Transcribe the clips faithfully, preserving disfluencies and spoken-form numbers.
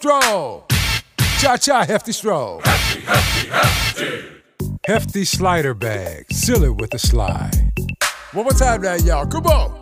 Stroll. Cha-cha, hefty stroll. Hefty, hefty, hefty. Hefty slider bag. Seal it with a slide. One more time now, y'all. Come on.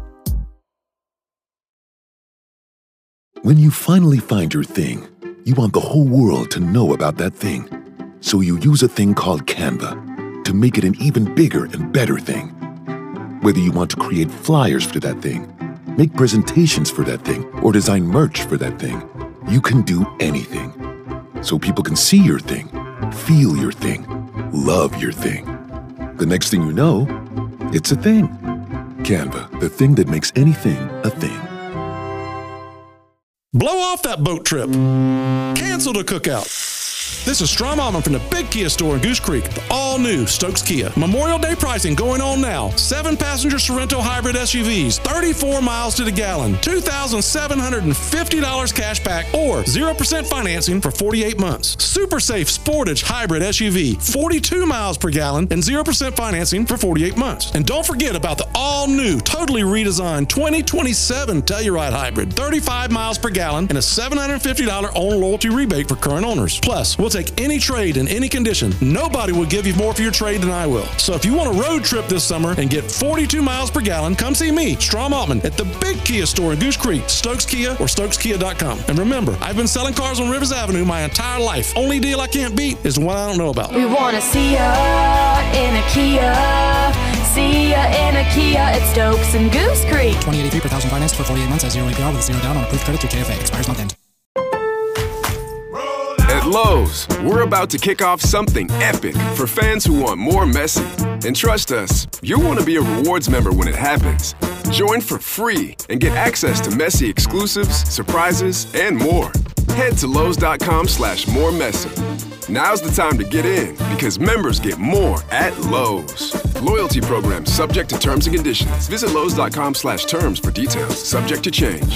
When you finally find your thing, you want the whole world to know about that thing. So you use a thing called Canva to make it an even bigger and better thing. Whether you want to create flyers for that thing, make presentations for that thing, or design merch for that thing, you can do anything. So people can see your thing, feel your thing, love your thing. The next thing you know, it's a thing. Canva, the thing that makes anything a thing. Blow off that boat trip. Cancel the cookout. This is Strom Altman from the Big Kia store in Goose Creek. The all-new Stokes Kia. Memorial Day pricing going on now. Seven-passenger Sorrento hybrid S U Vs, thirty-four miles to the gallon, two thousand seven hundred fifty dollars cash back, or zero percent financing for forty-eight months. Super Safe Sportage hybrid S U V, forty-two miles per gallon, and zero percent financing for forty-eight months. And don't forget about the all-new, totally redesigned twenty twenty-seven Telluride hybrid, thirty-five miles per gallon, and a seven hundred fifty dollars own loyalty rebate for current owners. Plus, we'll take any trade in any condition. Nobody will give you more for your trade than I will. So if you want a road trip this summer and get forty-two miles per gallon, come see me, Strom Altman, at the Big Kia store in Goose Creek, Stokes Kia or Stokes Kia dot com. And remember, I've been selling cars on Rivers Avenue my entire life. Only deal I can't beat is the one I don't know about. We want to see ya in a Kia. See ya in a Kia at Stokes and Goose Creek. twenty eighty-three per thousand financed for forty-eight months at zero A P R with zero down on approved credit through J F A. Expires month end. At Lowe's, we're about to kick off something epic for fans who want more Messi. And trust us, you'll want to be a rewards member when it happens. Join for free and get access to Messi exclusives, surprises, and more. Head to Lowe's.com slash more Messi. Now's the time to get in because members get more at Lowe's. Loyalty program subject to terms and conditions. Visit Lowe's.com slash terms for details. Subject to change.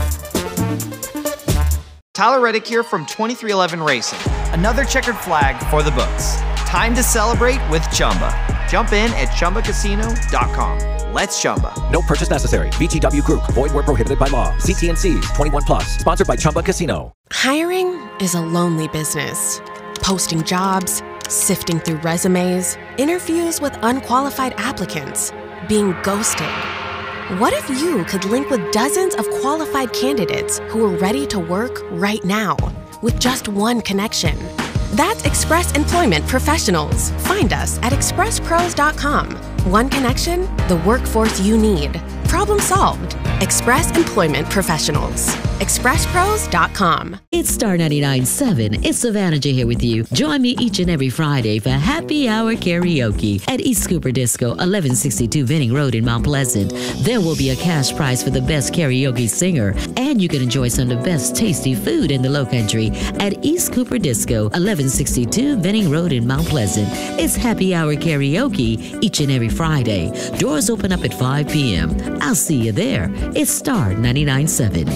Tyler Reddick here from twenty-three eleven Racing. Another checkered flag for the books. Time to celebrate with Chumba. Jump in at Chumba Casino dot com. Let's Chumba. No purchase necessary. V G W Group. Void where prohibited by law. See T and C's. twenty-one plus. Sponsored by Chumba Casino. Hiring is a lonely business. Posting jobs, sifting through resumes, interviews with unqualified applicants, being ghosted. What if you could link with dozens of qualified candidates who are ready to work right now with just one connection? That's Express Employment Professionals. Find us at express pros dot com. One connection, the workforce you need. Problem solved. Express Employment Professionals. express pros dot com. It's Star ninety-nine point seven. It's Savannah J here with you. Join me each and every Friday for Happy Hour Karaoke at East Cooper Disco, eleven sixty-two Venning Road in Mount Pleasant. There will be a cash prize for the best karaoke singer, and you can enjoy some of the best tasty food in the Lowcountry at East Cooper Disco, eleven sixty-two Venning Road in Mount Pleasant. It's Happy Hour Karaoke each and every Friday. Doors open up at five p.m. I'll see you there. It's Star ninety-nine point seven.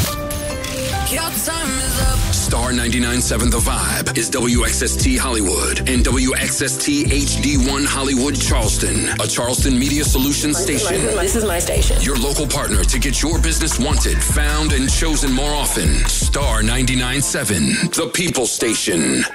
Star ninety-nine point seven The Vibe is W X S T Hollywood and W X S T H D one Hollywood Charleston, a Charleston Media Solutions station. This is my station. Your local partner to get your business wanted, found, and chosen more often. Star ninety-nine point seven, the People Station.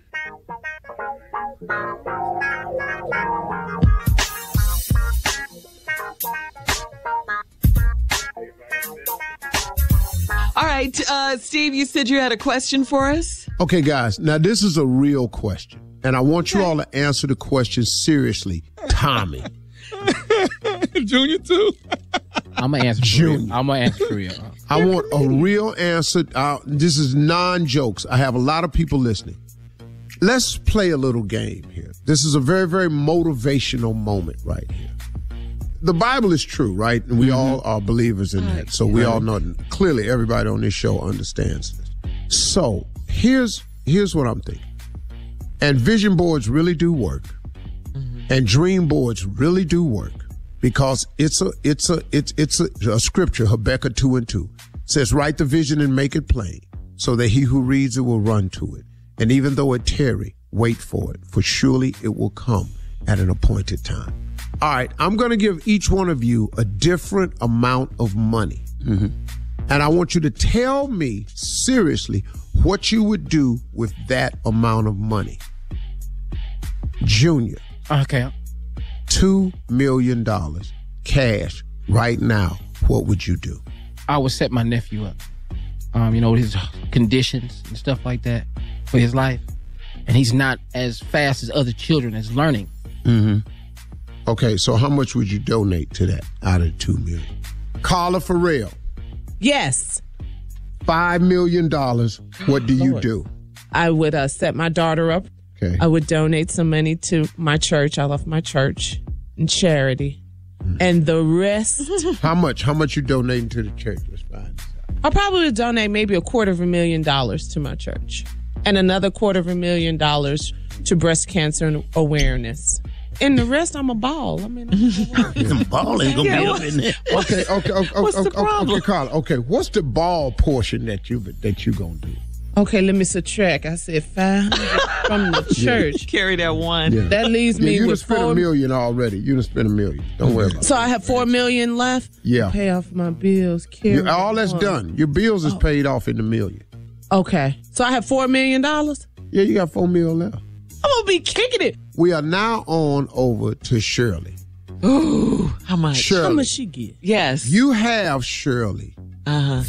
All right, uh, Steve, you said you had a question for us? Okay, guys. Now, this is a real question, and I want you all to answer the question seriously. Tommy. Junior, too? I'm going to answer for real. I'm going to answer for real. I want a real answer. Uh, this is non-jokes. I have a lot of people listening. Let's play a little game here. This is a very, very motivational moment right here. The Bible is true, right? And we mm-hmm. all are believers in that. So we all know, clearly everybody on this show understands this. So here's here's what I'm thinking. And vision boards really do work. Mm-hmm. And dream boards really do work because it's a it's a it's it's a, a scripture, Habakkuk two and two. It says, write the vision and make it plain so that he who reads it will run to it. And even though it tarry, wait for it, for surely it will come at an appointed time. All right, I'm going to give each one of you a different amount of money. Mm-hmm. And I want you to tell me seriously what you would do with that amount of money. Junior. Okay. Two million dollars cash right now. What would you do? I would set my nephew up. Um, you know, his conditions and stuff like that for his life. And he's not as fast as other children as learning. Mm-hmm. Okay, so how much would you donate to that out of the two million dollars? Carla Farrell. Yes. Five million dollars. What do you do? I would uh, set my daughter up. Okay. I would donate some money to my church. I love my church and charity. Mm-hmm. And the rest. How much? How much you donating to the church? Let's find this out. I'll probably donate maybe a quarter of a million dollars to my church. And another quarter of a million dollars to breast cancer and awareness. And the rest, I'm a ball. I mean, the ball ain't gonna Yeah, be what- up in there. Okay, okay, okay, What's okay, the problem? okay, Carla. Okay, what's the ball portion that you that you gonna do? Okay, let me subtract. I said five hundred from the church. Carry that one. Yeah. That leaves Yeah, me you done with spent four. a million already. You done spent a million. Don't worry about it. So I have four million left. Yeah. Pay off my bills. Carry You- all that's on. done. Your bills is Oh. paid off in the million. Okay, so I have four million dollars. Yeah, you got four million left. I'm gonna be kicking it. We are now on over to Shirley. Ooh, how much? Shirley. How much she get? Yes. You have, Shirley, Uh-huh.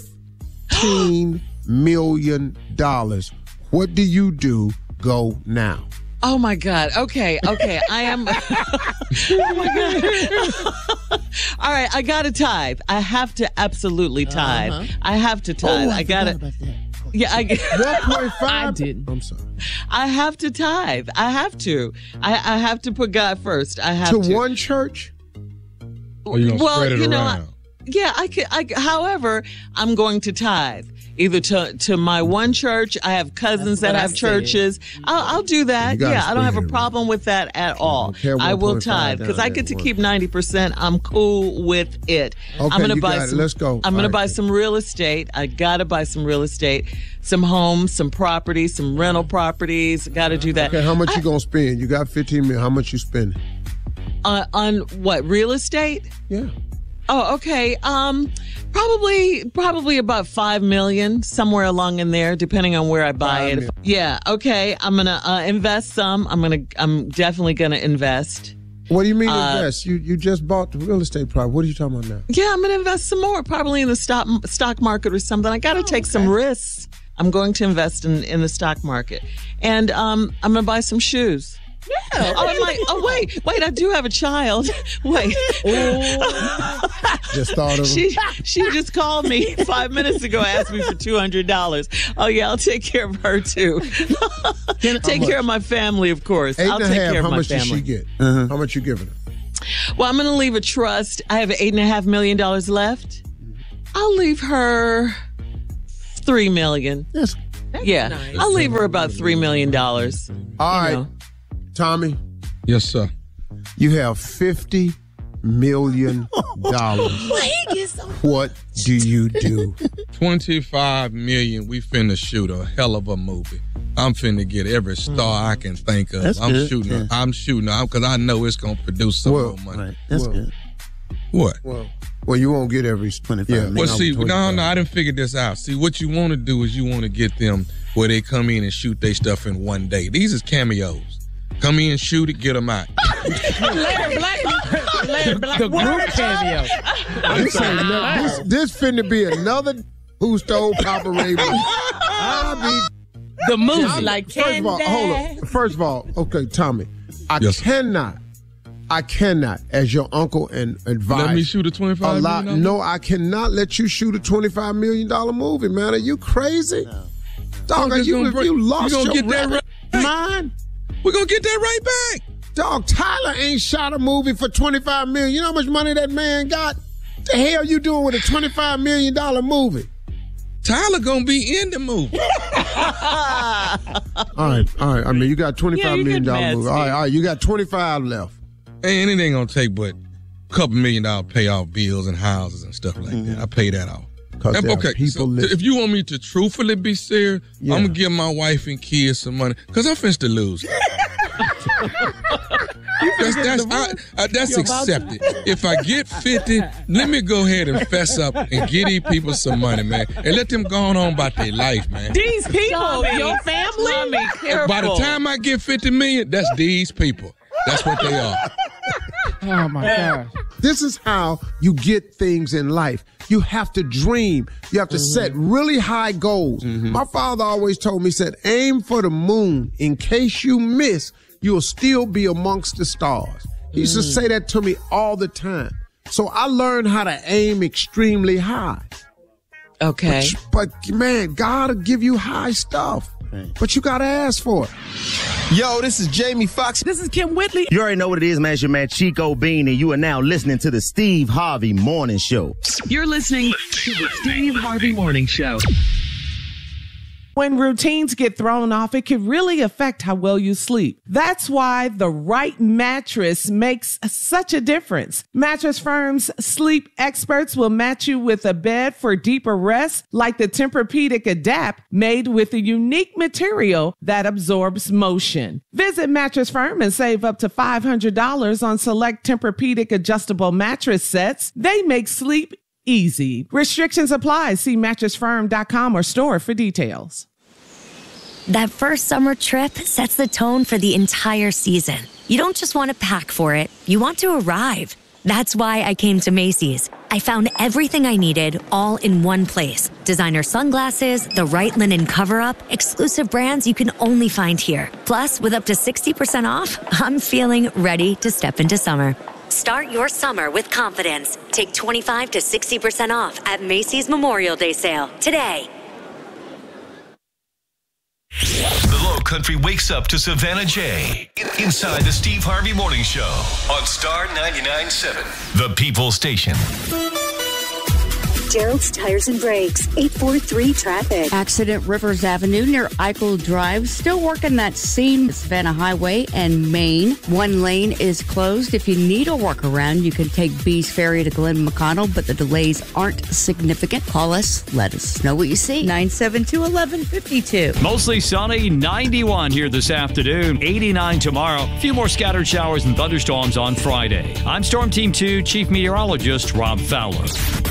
fifteen million dollars. What do you do? Go now. Oh my God. Okay. Okay. I am. Oh my God. All right. I got to tithe. I have to absolutely tithe. Uh-huh. I have to tithe. Oh, I I got forgot to. about that. Yeah. I, one point five. I didn't. I'm sorry. I have to tithe. I have to. I, I have to put God first. I have To to. one church? Or you gonna well, spread it you know, around? I, yeah, I could. I, however, I'm going to tithe either to to my one church. I have cousins That's that what I have said. churches. I'll, I'll do that. You gotta Yeah, I don't have a spread it problem with that at all. care I will one point five tithe because down I there, get to one. keep ninety percent. I'm cool with it. Okay, I'm gonna you buy got it. some. Let's go. I'm All gonna right. buy some real estate. I gotta buy some real estate, some homes, some properties, some rental properties. Got to do that. Okay, how much you gonna spend? You got fifteen million. How much you spending? Uh, on what, real estate? Yeah. Oh, okay. Um, probably, probably about five million, somewhere along in there, depending on where I buy Five it. million. Yeah. Okay. I'm gonna uh, invest some. I'm gonna. I'm definitely gonna invest. What do you mean Uh, invest? You you just bought the real estate property. What are you talking about now? Yeah, I'm gonna invest some more, probably in the stock stock market or something. I got to take some risks. I'm going to invest in in the stock market, and um, I'm gonna buy some shoes. Yeah. Oh, I'm like, oh wait, wait, I do have a child. Wait. Just thought of She she just called me five minutes ago, asked me for two hundred dollars. Oh yeah, I'll take care of her too. Take care of my family, of course. eight I'll and a take half. care of How my much did family. she get? Uh-huh. How much you giving her? Well, I'm going to leave a trust. I have eight and a half million dollars left. I'll leave her three million. That's yeah, nice. I'll leave her about three million dollars. All right, know. Tommy, Yes, sir. you have fifty million dollars. What do you do? twenty-five million. We finna shoot a hell of a movie. I'm finna get every star I can think of. That's I'm good, shooting. yeah. I'm shooting because I know it's gonna produce some Well, more money. right. That's Well, good. What? Well, well, you won't get every twenty-five yeah, million. Well, no, see, no, twenty-five. no, I didn't figure this out. See, what you want to do is you want to get them where they come in and shoot their stuff in one day. These is cameos. Come in, shoot it, get them out. Larry Black. Larry Black. The group cameo. This, ain't no, this, this finna be another Who Stole Papa Raymond. I be The movie. Like First of all, hold on. First of all, okay, Tommy, I Yes, sir. cannot, I cannot, as your uncle and advice. Let me shoot a twenty-five allow, million No, I cannot let you shoot a twenty-five million dollars movie, man. Are you crazy? Dog, are just you, gonna if break- you lost you gonna your get that rabbit right mind? We're gonna get that right back. Dog, Tyler ain't shot a movie for twenty-five million dollars. You know how much money that man got? The hell you doing with a twenty-five million dollars movie? Tyler gonna be in the movie. All right, all right. I mean, you got Yeah, twenty-five you million get dollars mad, movie. All right, Steve. all right. You got twenty-five left. And it ain't gonna take but a couple million dollars pay off bills and houses and stuff like that. I pay that off. 'Cause Yep, there are okay, people so listening. if you want me to truthfully be serious, Yeah. I'm gonna give my wife and kids some money because I'm finna to lose. That's that's I, I, that's accepted. If I get fifty, let me go ahead and fess up and get these people some money, man, and let them go on about their life, man. These people, Tommy, your family. Tommy, careful. By the time I get fifty million, that's these people. That's what they are. Oh my gosh. This is how you get things in life. You have to dream. You have to mm-hmm. set really high goals. Mm-hmm. My father always told me, said, aim for the moon. In case you miss, you'll still be amongst the stars. He used mm. to say that to me all the time. So I learned how to aim extremely high. Okay. But, but man, God will give you high stuff. But you gotta ask for it. Yo, this is Jamie Foxx. This is Kim Whitley. You already know what it is, man. It's your man Chico Bean, and you are now listening to the Steve Harvey Morning Show. You're listening to the Steve Harvey Morning Show. When routines get thrown off, it can really affect how well you sleep. That's why the right mattress makes such a difference. Mattress Firm's sleep experts will match you with a bed for deeper rest, like the Tempur-Pedic Adapt, made with a unique material that absorbs motion. Visit Mattress Firm and save up to five hundred dollars on select Tempur-Pedic adjustable mattress sets. They make sleep easy. Restrictions apply. See mattress firm dot com or store for details. That first summer trip sets the tone for the entire season. You don't just want to pack for it, you want to arrive. That's why I came to Macy's. I found everything I needed all in one place. Designer sunglasses, the right linen cover-up, exclusive brands you can only find here. Plus, with up to sixty percent off, I'm feeling ready to step into summer. Start your summer with confidence. Take twenty-five to sixty percent off at Macy's Memorial Day sale today. The Low Country wakes up to Savannah J. Inside the Steve Harvey Morning Show on Star ninety-nine point seven, the People Station. Gerald's Tires and Brakes, eight forty-three traffic. Accident Rivers Avenue near Eichel Drive. Still working that scene, Savannah Highway and Main. One lane is closed. If you need a workaround, you can take Bees Ferry to Glen McConnell, but the delays aren't significant. Call us. Let us know what you see. nine seven two, one one five two. Mostly sunny, ninety-one here this afternoon, eighty-nine tomorrow. A few more scattered showers and thunderstorms on Friday. I'm Storm Team two Chief Meteorologist Rob Fowler.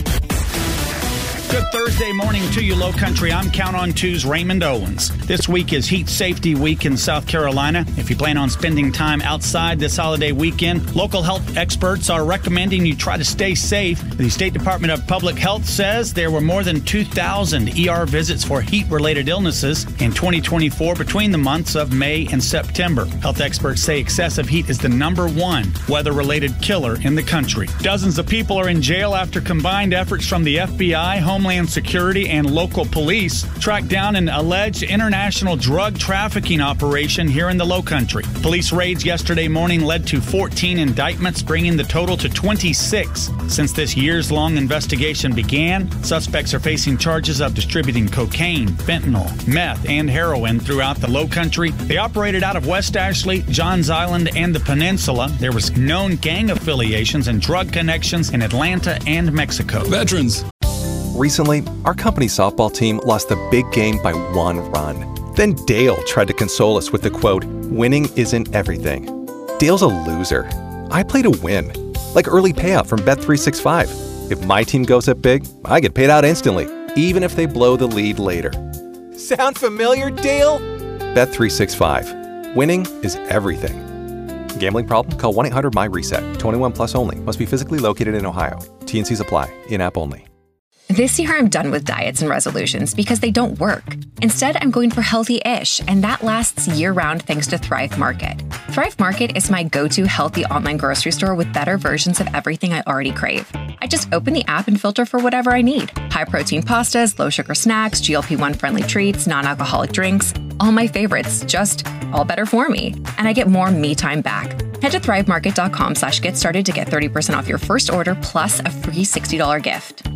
Good Thursday morning to you, Low Country. I'm Count on Two's Raymond Owens. This week is Heat Safety Week in South Carolina. If you plan on spending time outside this holiday weekend, local health experts are recommending you try to stay safe. The State Department of Public Health says there were more than two thousand E R visits for heat-related illnesses in twenty twenty-four between the months of May and September. Health experts say excessive heat is the number one weather-related killer in the country. Dozens of people are in jail after combined efforts from the F B I, Home Homeland Security, and local police tracked down an alleged international drug trafficking operation here in the Low Country. Police raids yesterday morning led to fourteen indictments, bringing the total to twenty-six. Since this years-long investigation began, suspects are facing charges of distributing cocaine, fentanyl, meth, and heroin throughout the Low Country. They operated out of West Ashley, Johns Island, and the Peninsula. There was known gang affiliations and drug connections in Atlanta and Mexico. Veterans. Recently, our company softball team lost the big game by one run. Then Dale tried to console us with the quote, "Winning isn't everything." Dale's a loser. I play to win. Like early payout from Bet three sixty-five. If my team goes up big, I get paid out instantly, even if they blow the lead later. Sound familiar, Dale? Bet three sixty-five. Winning is everything. Gambling problem? Call one eight hundred M Y RESET. twenty-one plus only. Must be physically located in Ohio. T and Cs apply. In-app only. This year, I'm done with diets and resolutions because they don't work. Instead, I'm going for healthy-ish, and that lasts year-round thanks to Thrive Market. Thrive Market is my go-to healthy online grocery store with better versions of everything I already crave. I just open the app and filter for whatever I need. High-protein pastas, low-sugar snacks, G L P one friendly treats, non-alcoholic drinks. All my favorites, just all better for me. And I get more me time back. Head to thrivemarket.com slash get started to get thirty percent off your first order plus a free sixty dollars gift.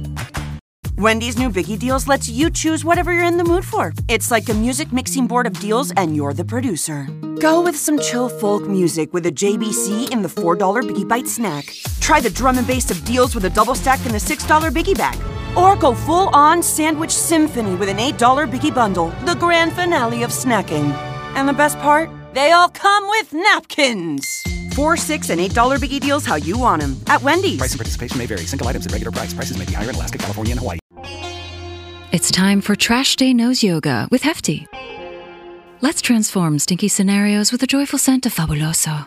Wendy's new Biggie Deals lets you choose whatever you're in the mood for. It's like a music mixing board of deals, and you're the producer. Go with some chill folk music with a J B C in the four dollar Biggie Bite snack. Try the drum and bass of deals with a double stack in the six dollar Biggie Bag. Or go full-on sandwich symphony with an eight dollar Biggie Bundle, the grand finale of snacking. And the best part? They all come with napkins. Four, six, and eight dollar biggie deals how you want them at Wendy's. Price and participation may vary. Single items at regular price. Prices may be higher in Alaska, California, and Hawaii. It's time for Trash Day Nose Yoga with Hefty. Let's transform stinky scenarios with a joyful scent of Fabuloso.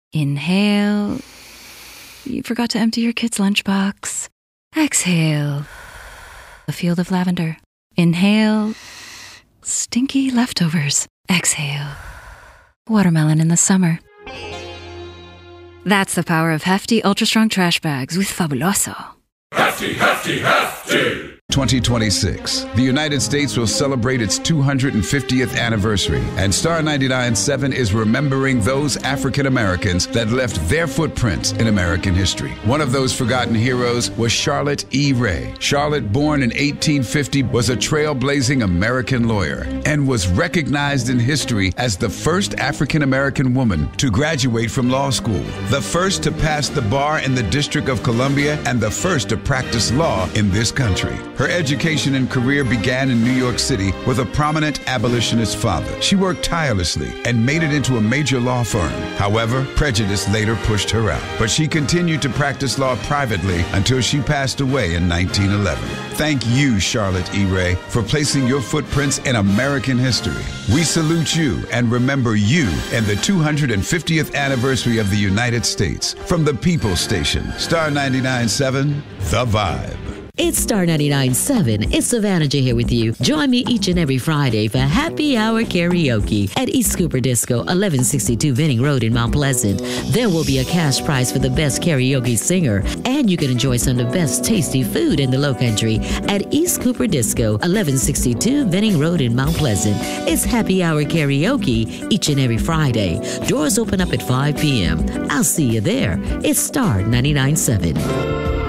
Inhale. You forgot to empty your kid's lunchbox. Exhale. A field of lavender. Inhale. Stinky leftovers. Exhale. Watermelon in the summer. That's the power of Hefty Ultra Strong Trash Bags with Fabuloso. Hefty, hefty, hefty! twenty twenty-six. The United States will celebrate its two hundred fiftieth anniversary, and Star ninety-nine point seven is remembering those African Americans that left their footprints in American history. One of those forgotten heroes was Charlotte E. Ray. Charlotte, born in eighteen fifty, was a trailblazing American lawyer and was recognized in history as the first African American woman to graduate from law school, the first to pass the bar in the District of Columbia, and the first to practice law in this country. Her education and career began in New York City with a prominent abolitionist father. She worked tirelessly and made it into a major law firm. However, prejudice later pushed her out, but she continued to practice law privately until she passed away in nineteen eleven. Thank you, Charlotte E. Ray, for placing your footprints in American history. We salute you and remember you in the two hundred fiftieth anniversary of the United States. From the People Station, Star ninety-nine point seven, The Vibe. It's Star ninety-nine point seven. It's Savannah J here with you. Join me each and every Friday for Happy Hour Karaoke at East Cooper Disco, eleven sixty-two Venning Road in Mount Pleasant. There will be a cash prize for the best karaoke singer, and you can enjoy some of the best tasty food in the Lowcountry at East Cooper Disco, eleven sixty-two Venning Road in Mount Pleasant. It's Happy Hour Karaoke each and every Friday. Doors open up at five p.m. I'll see you there. It's Star ninety-nine point seven.